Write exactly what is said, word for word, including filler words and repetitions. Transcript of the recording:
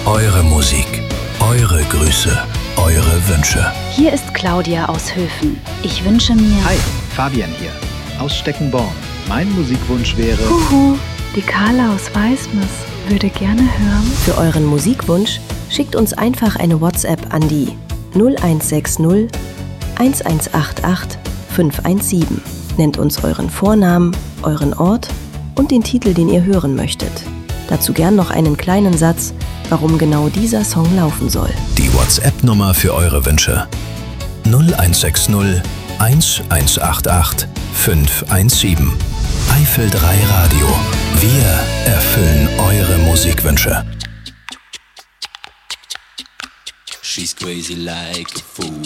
Eure Musik, eure Grüße, eure Wünsche. Hier ist Claudia aus Höfen. Ich wünsche mir... Hi, Fabian hier, aus Steckenborn. Mein Musikwunsch wäre... Huhu, die Carla aus Weißmes würde gerne hören. Für euren Musikwunsch schickt uns einfach eine WhatsApp an die null eins sechs null eins eins acht acht fünf eins sieben. Nennt uns euren Vornamen, euren Ort und den Titel, den ihr hören möchtet. Dazu gern noch einen kleinen Satz, warum genau dieser Song laufen soll. Die WhatsApp-Nummer für eure Wünsche: null eins sechs null eins eins acht acht fünf eins sieben. Eifel drei Radio. Wir erfüllen eure Musikwünsche. She's crazy like a fool.